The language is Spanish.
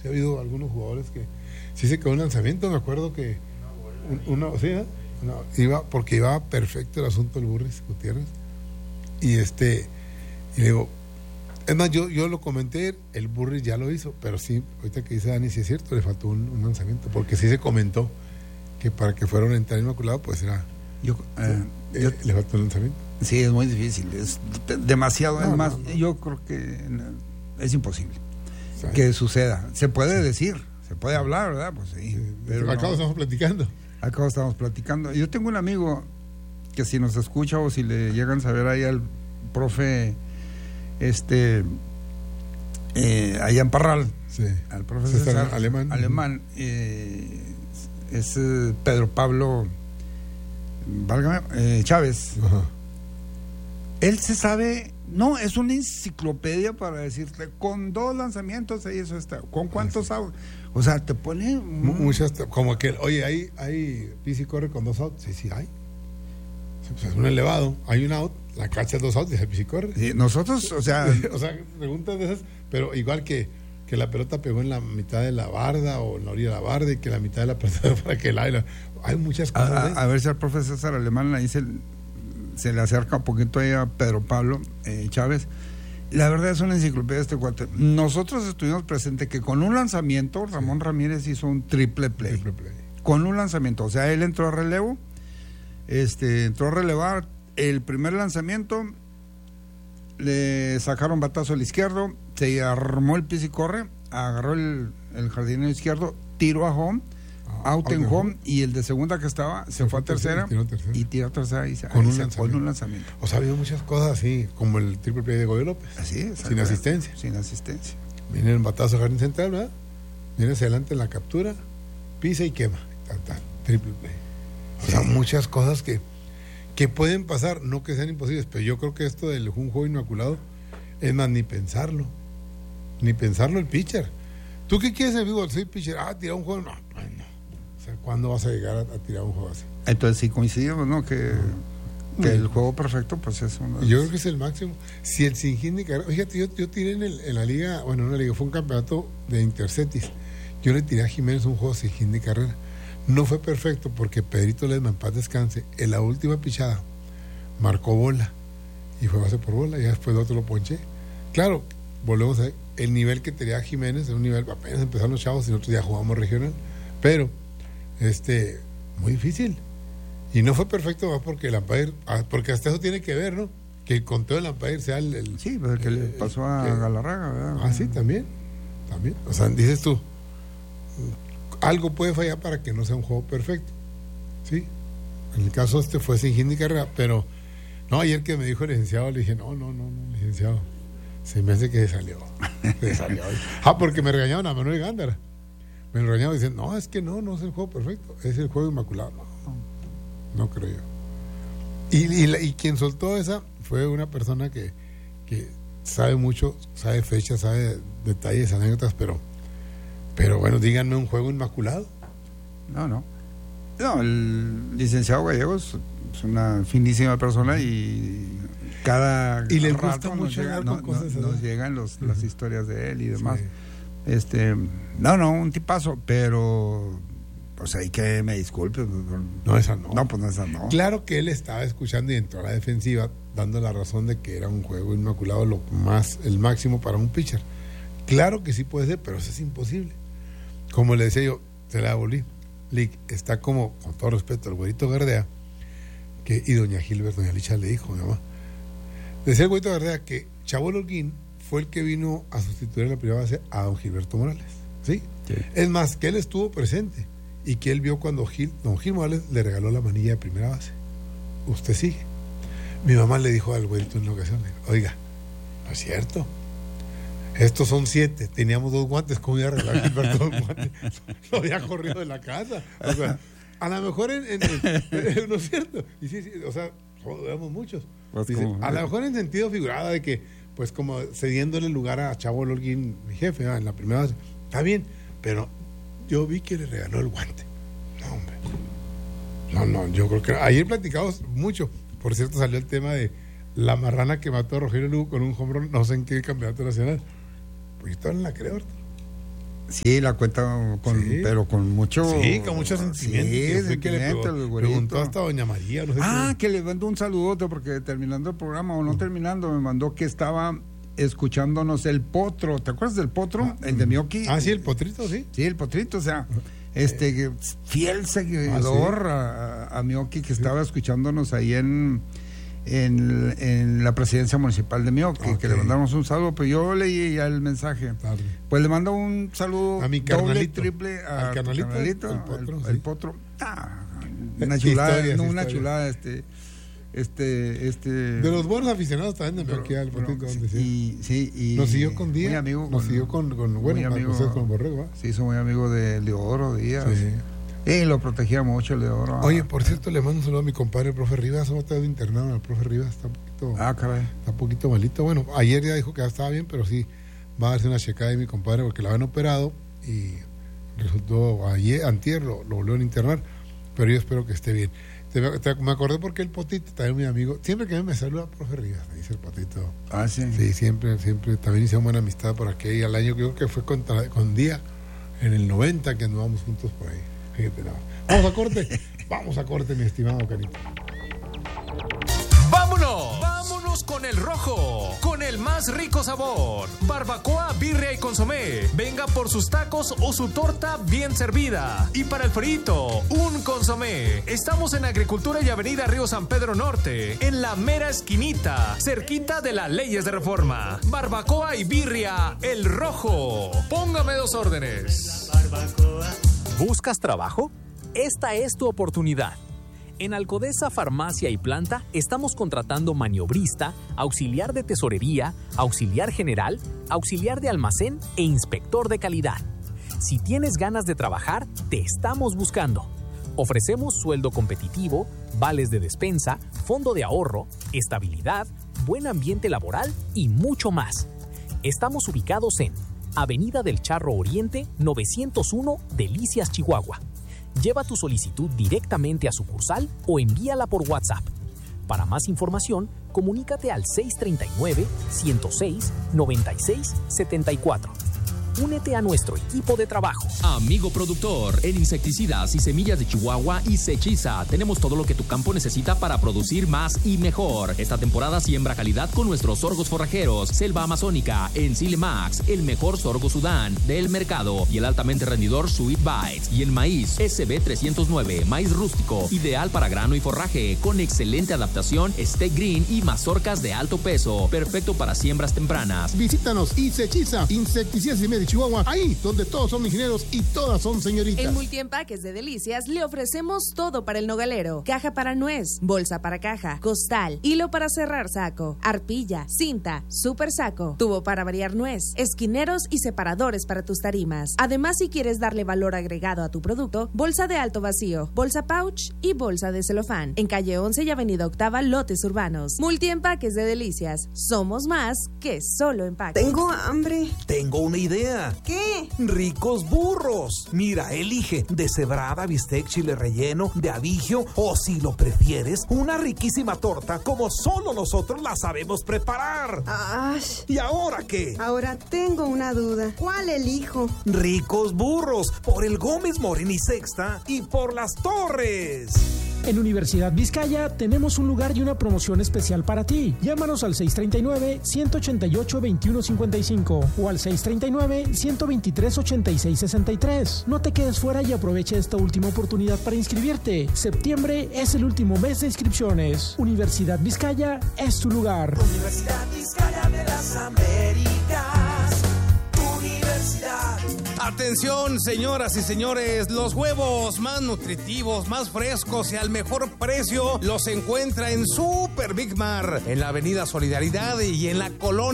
ha habido algunos jugadores que sí se quedó un lanzamiento, me acuerdo que porque iba perfecto el asunto del Burris Gutiérrez. Y digo, es más, yo lo comenté, el Burris ya lo hizo, pero sí, ahorita que dice Dani, sí es cierto, le faltó un lanzamiento, porque sí se comentó que para que fuera un entrar inmaculado, pues era le faltó un lanzamiento. Sí, es muy difícil, es demasiado, yo creo que es imposible que suceda. Se puede decir, se puede hablar, ¿verdad? Pues sí, pero acá estamos platicando. Yo tengo un amigo que si nos escucha o si le llegan a saber ahí al profe allá en Parral, al profe César Alemán, es Pedro Pablo Chávez. Ajá. Él se sabe, es una enciclopedia para decirte, con 2 lanzamientos ahí eso está, con cuántos outs, o sea, te pone muchas, como que, oye, hay pisa y corre con 2 outs, sí hay. Pues es un elevado, hay un out, la cacha 2 outs y el pisa y corre. Sí, nosotros, o sea, preguntas de esas, pero igual que la pelota pegó en la mitad de la barda o en la orilla de la barda y que la mitad de la pelota para que hay muchas cosas. A ver si al profesor César Alemán ahí se le acerca un poquito ahí a Pedro Pablo Chávez. La verdad es una enciclopedia este cuate. Nosotros estuvimos presentes que con un lanzamiento Ramón Ramírez hizo un triple play. Con un lanzamiento, o sea, él entró a relevo, entró a relevar el primer lanzamiento, le sacaron batazo al izquierdo, se armó el pis y corre, agarró el jardinero izquierdo, tiró a home, out en home, y el de segunda que estaba se fue a tercera y tiró a tercera y con un lanzamiento. O sea, ha habido muchas cosas así, como el triple play de Goyo López. Así es. Sin asistencia. Viene el batazo al jardín central, ¿verdad? Viene hacia adelante en la captura, pisa y quema. Triple play. O sea, muchas cosas que pueden pasar, no que sean imposibles, pero yo creo que esto del un juego inmaculado, es más, ni pensarlo el pitcher. ¿Tú qué quieres en vivo? Soy pitcher, tirar un juego, no. O sea, ¿cuándo vas a llegar a tirar un juego así? Entonces sí coincidimos, ¿no? Que el juego perfecto, pues es uno. Yo creo que es el máximo. Si el sin hit ni carrera, fíjate, yo tiré en la liga, bueno, en una liga, fue un campeonato de Intercetis. Yo le tiré a Jiménez un juego sin hit ni carrera. No fue perfecto porque Pedrito Ledma, en paz descanse, en la última pichada marcó bola y fue base por bola y después el otro lo ponché. Claro, volvemos a ver, el nivel que tenía Jiménez era un nivel, apenas empezaron los chavos y nosotros ya jugábamos regional, pero muy difícil y no fue perfecto más porque el umpire, porque hasta eso tiene que ver, ¿no? Que el conteo del umpire sea el sí, pero que le pasó a Galarraga, ¿verdad? Sí, también, o sea, dices tú, algo puede fallar para que no sea un juego perfecto, ¿sí? En el caso fue sin hit ni carrera, pero no, ayer que me dijo el licenciado, le dije, no, licenciado, se me hace que se salió. Porque me regañaban a Manuel Gándara. Me regañaban diciendo, no, es que no es el juego perfecto, es el juego inmaculado. No creo yo. Y quien soltó esa fue una persona que sabe mucho, sabe fechas, sabe detalles, anécdotas, pero bueno, díganme un juego inmaculado. No, el licenciado Gallegos es una finísima persona y y les gusta mucho nos llegan las historias de él y demás. Sí. Un tipazo, pero pues ahí que me disculpe. No, esa no. No, pues esa no. Claro que él estaba escuchando y entró a la defensiva dando la razón de que era un juego inmaculado el máximo para un pitcher. Claro que sí puede ser, pero eso es imposible. Como le decía yo, se la devolví. Está como, con todo respeto, el güerito Gardea, y doña Gilbert, doña Licha le dijo, mi mamá, decía el güerito Gardea que Chavo Holguín fue el que vino a sustituir en la primera base a don Gilberto Morales, ¿sí? Es más, que él estuvo presente y que él vio cuando don Gil Morales le regaló la manilla de primera base. Usted sigue. Mi mamá le dijo al güerito en una ocasión, oiga, no es cierto. Estos son 7, teníamos 2 guantes, ¿cómo iba a regalar Gilberto 2 guantes? Lo había corrido de la casa. O sea, a lo mejor no es cierto. Y sí, o sea, vemos muchos. Pues dice, a lo mejor en sentido figurado de que, pues como cediéndole el lugar a Chavo Holguín, mi jefe, en la primera base. Está bien, pero yo vi que le regaló el guante. No, hombre. No, yo creo que ayer platicamos mucho. Por cierto, salió el tema de la marrana que mató a Rogelio Lugo con un home run, no sé en qué campeonato nacional. Pues yo todavía no la creo, Sí, la cuenta pero con mucho... Sí, con mucho sentimiento. Sí, sentimiento, preguntó hasta doña María. No sé que le mando un saludote porque terminando el programa o no terminando, me mandó que estaba escuchándonos el Potro. ¿Te acuerdas del Potro? El de Mioki. Sí, el Potrito, sí. Sí, el Potrito, o sea... fiel seguidor a Mioki, que estaba escuchándonos ahí en la presidencia municipal de Mioki, que le mandamos un saludo, pero yo leí ya el mensaje. Pues le mando un saludo a mi carnalito, doble, triple al carnalito, el Potro. Una chulada, chulada, de los buenos aficionados también de Mioki al Potrito, donde y nos siguió con Díaz, muy amigo, nos siguió con Borrego, ¿va? Sí, hizo muy amigo de Leodoro Díaz. Sí. Y lo protegía mucho el Leodoro. Oye, por cierto, le mando un saludo a mi compadre, el profe Rivas. Hemos estado internado al profe Rivas, está un poquito... caray. Está un poquito malito. Bueno, ayer ya dijo que ya estaba bien, pero sí va a darse una checada de mi compadre porque lo habían operado y resultó antier lo volvieron a internar, pero yo espero que esté bien. Me acordé porque el Potito, también mi amigo, siempre que me saluda, profe Rivas, me dice el Potito. Sí. Sí, siempre, también hicimos buena amistad por aquí, al año creo que fue con Día, en el 90 que andábamos juntos por ahí. Fíjate, vamos a corte, mi estimado Canito. ¡Vámonos con el rojo! Con el más rico sabor. Barbacoa, birria y consomé. Venga por sus tacos o su torta bien servida. Y para el frito, un consomé. Estamos en Agricultura y Avenida Río San Pedro Norte, en la mera esquinita, cerquita de las Leyes de Reforma. Barbacoa y birria, el rojo. Póngame 2 órdenes. ¿Buscas trabajo? Esta es tu oportunidad. En Alcodesa Farmacia y Planta estamos contratando maniobrista, auxiliar de tesorería, auxiliar general, auxiliar de almacén e inspector de calidad. Si tienes ganas de trabajar, te estamos buscando. Ofrecemos sueldo competitivo, vales de despensa, fondo de ahorro, estabilidad, buen ambiente laboral y mucho más. Estamos ubicados en Avenida del Charro Oriente, 901, Delicias, Chihuahua. Lleva tu solicitud directamente a sucursal o envíala por WhatsApp. Para más información, comunícate al 639-106-9674. Únete a nuestro equipo de trabajo. Amigo productor, en insecticidas y semillas de Chihuahua y Sechiza tenemos todo lo que tu campo necesita para producir más y mejor. Esta temporada siembra calidad con nuestros sorgos forrajeros, Selva Amazónica, Enzile Max, el mejor sorgo Sudán del mercado y el altamente rendidor Sweet Bites. Y en maíz, SB 309, maíz rústico, ideal para grano y forraje, con excelente adaptación, Steak Green y mazorcas de alto peso, perfecto para siembras tempranas. Visítanos y Sechiza, insecticidas y media Chihuahua, ahí donde todos son ingenieros y todas son señoritas. En Multiempaques de Delicias le ofrecemos todo para el nogalero: caja para nuez, bolsa para caja, costal, hilo para cerrar saco, arpilla, cinta, super saco, tubo para variar nuez, esquineros y separadores para tus tarimas. Además, si quieres darle valor agregado a tu producto, bolsa de alto vacío, bolsa pouch y bolsa de celofán. En calle 11 y avenida Octava, lotes urbanos. Multiempaques de Delicias, somos más que solo empaques. Tengo hambre. Tengo una idea. ¿Qué? Ricos burros. Mira, elige deshebrada, bistec, chile relleno, de abigio o, si lo prefieres, una riquísima torta como solo nosotros la sabemos preparar. ¡Ay! ¿Y ahora qué? Ahora tengo una duda. ¿Cuál elijo? Ricos burros, por el Gómez Morín y Sexta y por Las Torres. En Universidad Vizcaya tenemos un lugar y una promoción especial para ti. Llámanos al 639-188-2155 o al 639-123-8663. No te quedes fuera y aprovecha esta última oportunidad para inscribirte. Septiembre es el último mes de inscripciones. Universidad Vizcaya es tu lugar. Universidad Vizcaya de las Américas. Universidad. Atención, señoras y señores, los huevos más nutritivos, más frescos y al mejor precio los encuentra en Super Big Mar, en la Avenida Solidaridad y en la Colonia